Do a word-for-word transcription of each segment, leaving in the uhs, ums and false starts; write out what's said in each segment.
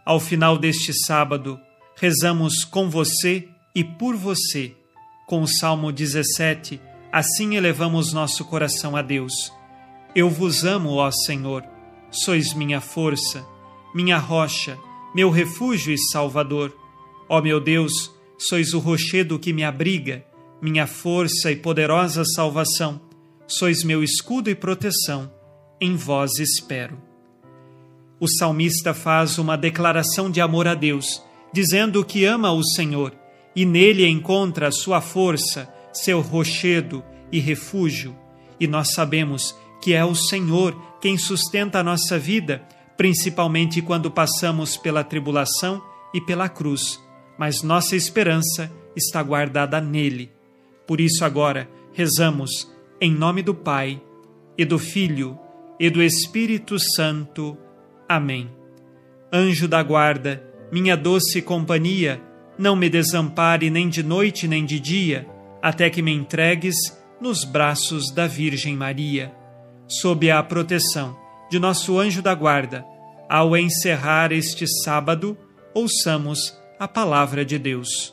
Ao final deste sábado, rezamos com você e por você. Com o Salmo dezessete, assim elevamos nosso coração a Deus. Eu vos amo, ó Senhor, sois minha força, minha rocha, meu refúgio e salvador. Ó meu Deus, sois o rochedo que me abriga, minha força e poderosa salvação. Sois meu escudo e proteção, em vós espero. O salmista faz uma declaração de amor a Deus, dizendo que ama o Senhor, e nele encontra a sua força, seu rochedo e refúgio. E nós sabemos que é o Senhor quem sustenta a nossa vida, principalmente quando passamos pela tribulação e pela cruz. Mas nossa esperança está guardada nele. Por isso agora rezamos em nome do Pai, e do Filho, e do Espírito Santo. Amém. Anjo da guarda, minha doce companhia, não me desampare nem de noite nem de dia, até que me entregues nos braços da Virgem Maria. Sob a proteção de nosso anjo da guarda, ao encerrar este sábado, ouçamos a palavra de Deus.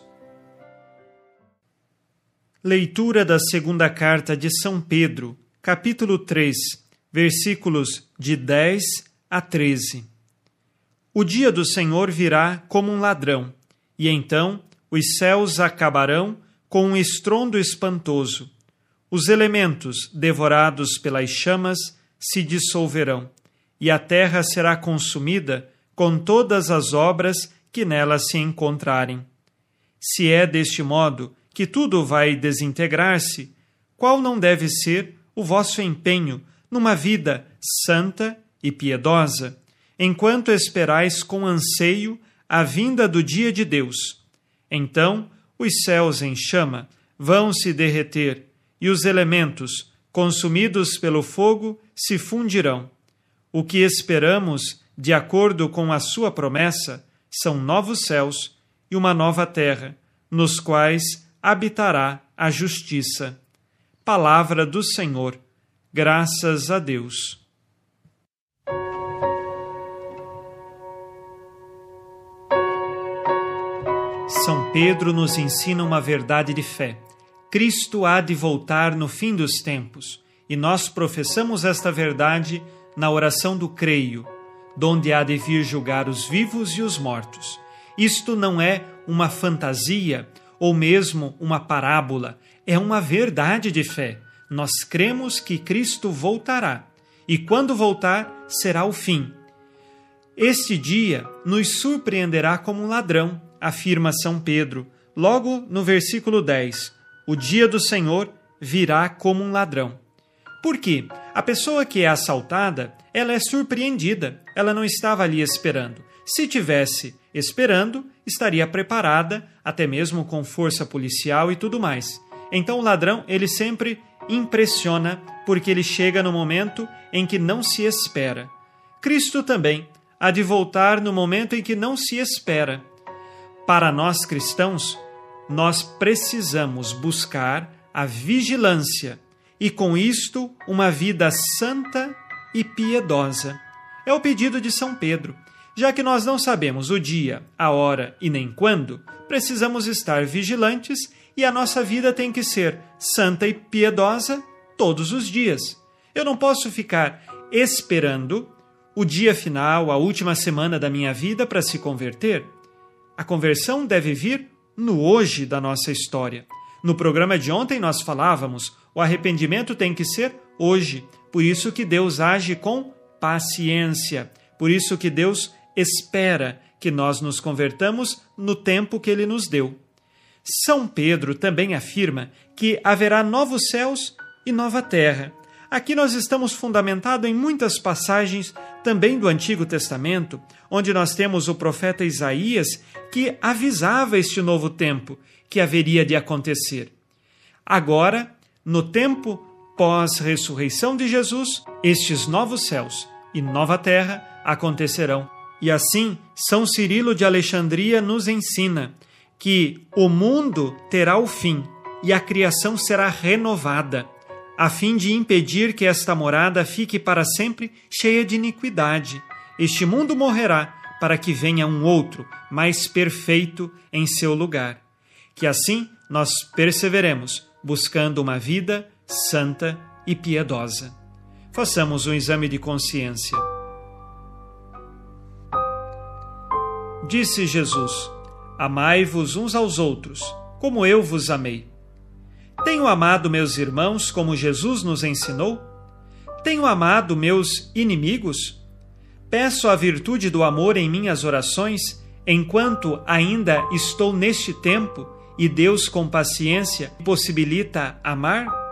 Leitura da segunda carta de São Pedro, capítulo três, versículos de dez a treze. O dia do Senhor virá como um ladrão, e então os céus acabarão com um estrondo espantoso. Os elementos, devorados pelas chamas, se dissolverão, e a terra será consumida com todas as obras que nela se encontrarem. Se é deste modo que tudo vai desintegrar-se, qual não deve ser o vosso empenho numa vida santa e piedosa, enquanto esperais com anseio a vinda do dia de Deus? Então os céus em chama vão se derreter, e os elementos, consumidos pelo fogo, se fundirão. O que esperamos, de acordo com a sua promessa, são novos céus e uma nova terra, nos quais habitará a justiça. Palavra do Senhor. Graças a Deus. São Pedro nos ensina uma verdade de fé. Cristo há de voltar no fim dos tempos, e nós professamos esta verdade na oração do Creio, donde há de vir julgar os vivos e os mortos. Isto não é uma fantasia ou mesmo uma parábola, é uma verdade de fé. Nós cremos que Cristo voltará, e quando voltar, será o fim. Este dia nos surpreenderá como um ladrão, afirma São Pedro, logo no versículo dez. O dia do Senhor virá como um ladrão. Por quê? A pessoa que é assaltada, ela é surpreendida, ela não estava ali esperando. Se tivesse esperando, estaria preparada, até mesmo com força policial e tudo mais. Então o ladrão, ele sempre impressiona, porque ele chega no momento em que não se espera. Cristo também há de voltar no momento em que não se espera. Para nós cristãos, nós precisamos buscar a vigilância e, com isto, uma vida santa e piedosa. É o pedido de São Pedro. Já que nós não sabemos o dia, a hora e nem quando, precisamos estar vigilantes e a nossa vida tem que ser santa e piedosa todos os dias. Eu não posso ficar esperando o dia final, a última semana da minha vida para se converter. A conversão deve vir no hoje da nossa história. No programa de ontem nós falávamos, o arrependimento tem que ser hoje. Por isso que Deus age com paciência. Por isso que Deus espera que nós nos convertamos no tempo que Ele nos deu. São Pedro também afirma que haverá novos céus e nova terra. Aqui nós estamos fundamentados em muitas passagens também do Antigo Testamento, onde nós temos o profeta Isaías que avisava este novo tempo que haveria de acontecer. Agora, no tempo pós-ressurreição de Jesus, estes novos céus e nova terra acontecerão. E assim, São Cirilo de Alexandria nos ensina que o mundo terá o fim e a criação será renovada, a fim de impedir que esta morada fique para sempre cheia de iniquidade. Este mundo morrerá, para que venha um outro, mais perfeito, em seu lugar. Que assim nós perseveremos, buscando uma vida santa e piedosa. Façamos um exame de consciência. Disse Jesus: amai-vos uns aos outros, como eu vos amei. Tenho amado meus irmãos como Jesus nos ensinou? Tenho amado meus inimigos? Peço a virtude do amor em minhas orações, enquanto ainda estou neste tempo e Deus, com paciência, possibilita amar?